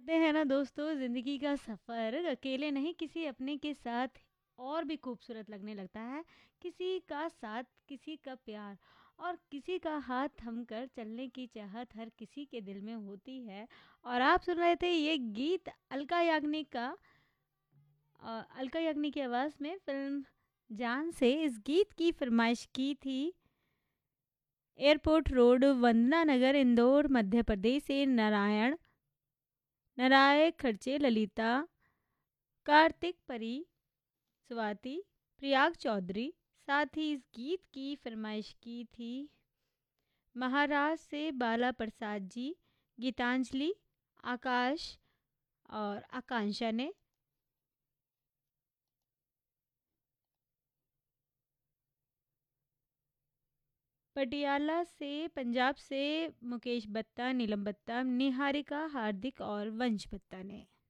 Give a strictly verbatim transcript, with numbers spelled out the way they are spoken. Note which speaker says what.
Speaker 1: कहते हैं ना दोस्तों, ज़िंदगी का सफ़र अकेले नहीं किसी अपने के साथ और भी खूबसूरत लगने लगता है। किसी का साथ, किसी का प्यार और किसी का हाथ थम कर चलने की चाहत हर किसी के दिल में होती है। और आप सुन रहे थे ये गीत अलका याग्निक का। अ, अलका याग्निक की आवाज़ में फ़िल्म जान से इस गीत की फ़रमाइश की थी एयरपोर्ट रोड, वंदना नगर, इंदौर, मध्य प्रदेश से नारायण नारायण खर्चे, ललिता, कार्तिक परी, स्वाति, प्रियाग चौधरी। साथ ही इस गीत की फरमाइश की थी महाराष्ट्र से बाला प्रसाद जी, गीतांजलि, आकाश और आकांक्षा ने। पटियाला से पंजाब से मुकेश बत्ता, नीलम बत्ता, निहारिका, हार्दिक और वंश बत्ता ने।